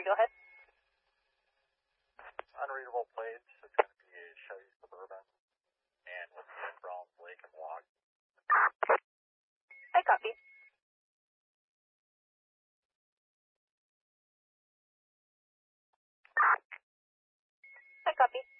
go ahead. Unreadable plates. It's going to be a Chevy Suburban, and we'll be from Lake and Log. I copy. I copy.